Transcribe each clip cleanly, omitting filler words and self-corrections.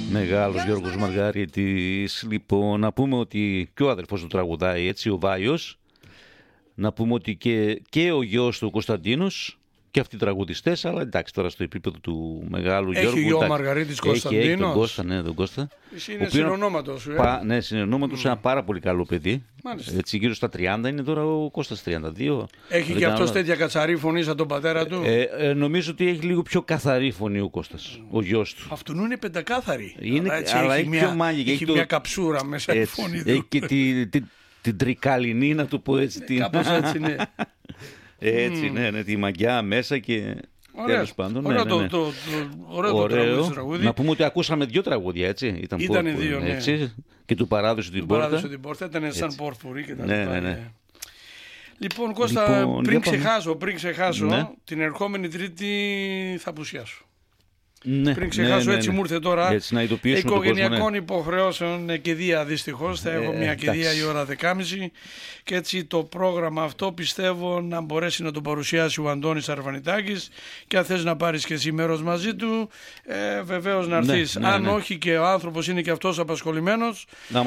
Μεγάλος Γιώργος Μαργαρίτης. Λοιπόν, να πούμε ότι και ο αδερφός του τραγουδάει έτσι, ο Βάιος. Να πούμε ότι και ο γιος του Κωνσταντίνος και αυτοί τραγουδιστές, αλλά εντάξει τώρα στο επίπεδο του μεγάλου Γιώργου. Έχει γιο ο Μαργαρίτης Κωνσταντίνος. Έχει τον Κώστα, ναι, τον Κώστα. Είναι συνονόματος. Ναι, συνονόματος, ένα πάρα πολύ καλό παιδί. Μάλιστα. Έτσι, γύρω στα 30 είναι τώρα ο Κώστας, 32. Έχει και αυτός τέτοια κατσαρή φωνή σαν τον πατέρα του. Νομίζω ότι έχει λίγο πιο καθαρή φωνή ο Κώστας, ο γιος του. Αυτού είναι πεντακάθαρη. Αλλά έχει πιο μάγικη. Έχει μια καψούρα μέσα στη φωνή του. Έχει και την τρικαλινή, να το πω έτσι. Κάπως έτσι, ναι. Έτσι, ναι, τη μαγιά μέσα και τέλος πάντων. Ωραίο το τραγούδι. Να πούμε ότι ακούσαμε 2 τραγούδια, έτσι. Ήτανε 2, ναι. Έτσι, και του Παράδεισου την πόρτα. Παράδεισου την πόρτα, ήταν σαν πορφουρί και τα λοιπά. Ναι. Λοιπόν, Κώστα, πριν ξεχάσω, ναι. την ερχόμενη Τρίτη θα απουσιάσω. Ναι, πριν ξεχάσω, έτσι μου ήρθε τώρα. Οικογενειακών υποχρεώσεων κηδεία, δυστυχώς. Θα έχω μια κηδεία η ώρα 10.30 και έτσι το πρόγραμμα αυτό πιστεύω να μπορέσει να το παρουσιάσει ο Αντώνης Αρβανιτάκης και αν θες να πάρεις και εσύ μέρος μαζί του, βεβαίως να έρθεις. Αν όχι και ο άνθρωπος είναι και αυτός απασχολημένος,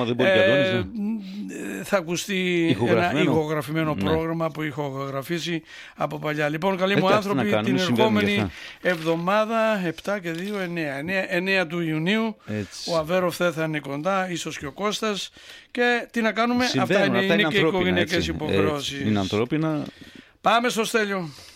θα ακουστεί ένα ηχογραφημένο πρόγραμμα που ηχογραφήσει από παλιά. Λοιπόν, καλοί μου άνθρωποι, την ερχόμενη εβδομάδα 7 και 9 του Ιουνίου έτσι. Ο Αβέροφ θα είναι κοντά, ίσως και ο Κώστας και τι να κάνουμε, αυτά είναι και οι οικογενειακές υποχρεώσεις. Είναι ανθρώπινα. Πάμε στο Στέλιο.